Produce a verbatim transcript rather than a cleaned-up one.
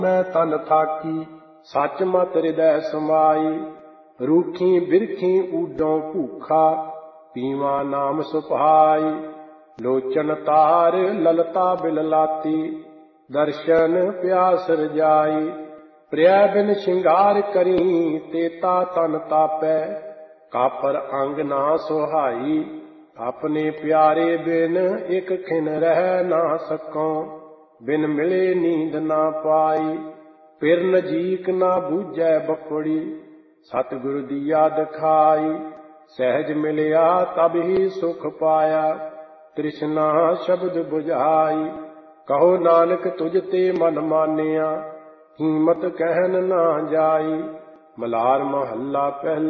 ਮੈਂ ਤਨ ਥਾਕੀ ਸੱਚ ਮਤ ਹਿਰਦੈ ਸਮਾਈ। ਰੂਖੀ ਬਿਰਖੀ ਊਡੋਂ ਭੂਖਾ ਪੀਵਾ ਨਾਮ ਸੁਭਾਈ। ਲੋਚਨ ਤਾਰ ਲਲਤਾ ਬਿਲ ਲਾਤੀ ਦਰਸ਼ਨ ਪਿਆਸ ਰਜਾਈ। ਪ੍ਰਿਆ ਬਿਨ ਸ਼ਿੰਗਾਰ ਕਰੀ ਤੇਤਾ ਤਨ ਤਾਪੈ ਕਾਪਰ ਅੰਗ ਨਾ ਸੁਹਾਈ। ਆਪਣੇ ਪਿਆਰੇ ਬਿਨ ਇੱਕ ਖਿਨ ਰਹਿ ਨਾ ਸਕੋਂ ਬਿਨ ਮਿਲੇ ਨੀਂਦ ਨਾ ਪਾਈ। ਫਿਰ ਨਜੀਕ ਨਾ ਬੂਝੈ ਬਪੜੀ ਸਤਿਗੁਰ ਦੀ ਯਾਦ ਖਾਈ। ਸਹਿਜ ਮਿਲਿਆ ਤਬ ਹੀ ਸੁਖ ਪਾਇਆ ਤ੍ਰਿਸ਼ਨਾ ਸ਼ਬਦ ਬੁਝਾਈ। ਕਹੋ ਨਾਨਕ ਤੁਝ ਤੇ ਮਨ ਮਾਨਿਆ ਕੀਮਤ ਕਹਿਨ ਨਾ ਜਾਈ। ਮਲਾਰ ਮਹੱਲਾ ਪਹਿਲਾ।